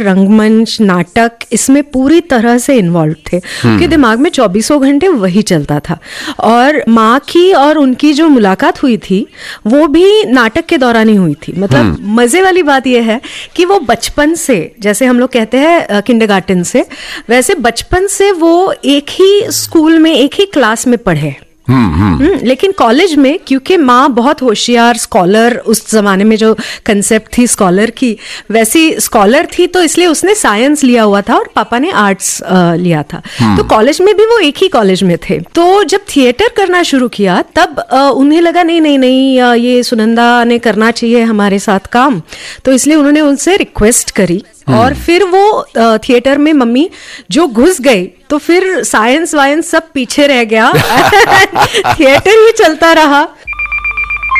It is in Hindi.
रंगमंच, नाटक, इसमें पूरी तरह से इन्वॉल्व थे। उनके दिमाग में 24 घंटे वही चलता था। और माँ की और उनकी जो मुलाकात हुई थी वो भी नाटक के दौरान ही हुई थी। मतलब मजे वाली बात यह है कि वो बचपन से, जैसे हम लोग कहते हैं किंडरगार्टन से, वैसे बचपन से वो एक ही स्कूल में, एक ही क्लास में पढ़े। लेकिन कॉलेज में, क्योंकि माँ बहुत होशियार स्कॉलर, उस जमाने में जो कंसेप्ट थी स्कॉलर की, वैसी स्कॉलर थी, तो इसलिए उसने साइंस लिया हुआ था और पापा ने आर्ट्स लिया था। तो कॉलेज में भी वो एक ही कॉलेज में थे। तो जब थिएटर करना शुरू किया तब उन्हें लगा नहीं नहीं नहीं, ये सुनंदा ने करना चाहिए हमारे साथ काम। तो इसलिए उन्होंने उनसे रिक्वेस्ट करी और फिर वो थिएटर में मम्मी जो घुस गई, तो फिर साइंस वाइंस सब पीछे रह गया। थिएटर ही चलता रहा।